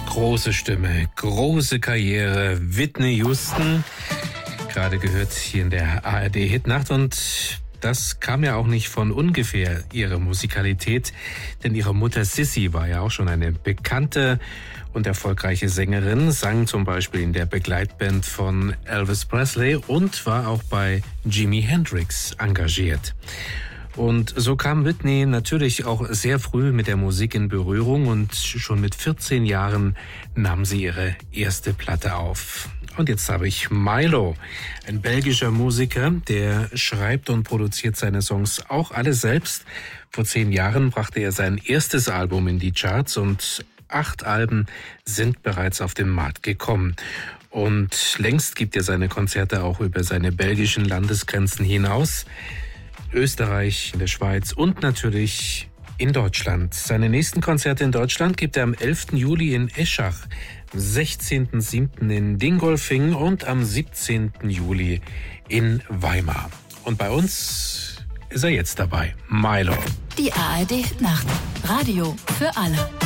Große Stimme, große Karriere, Whitney Houston. Gerade gehört hier in der ARD-Hitnacht und das kam ja auch nicht von ungefähr, ihre Musikalität, denn ihre Mutter Sissy war ja auch schon eine bekannte und erfolgreiche Sängerin, sang zum Beispiel in der Begleitband von Elvis Presley und war auch bei Jimi Hendrix engagiert. Und so kam Whitney natürlich auch sehr früh mit der Musik in Berührung und schon mit 14 Jahren nahm sie ihre erste Platte auf. Und jetzt habe ich Milo, ein belgischer Musiker, der schreibt und produziert seine Songs auch alle selbst. Vor 10 Jahren brachte er sein erstes Album in die Charts und 8 Alben sind bereits auf den Markt gekommen. Und längst gibt er seine Konzerte auch über seine belgischen Landesgrenzen hinaus. Österreich, in der Schweiz und natürlich in Deutschland. Seine nächsten Konzerte in Deutschland gibt er am 11. Juli in Eschach, am 16.07. in Dingolfing und am 17. Juli in Weimar. Und bei uns ist er jetzt dabei, Milo. Die ARD Nacht. Radio für alle.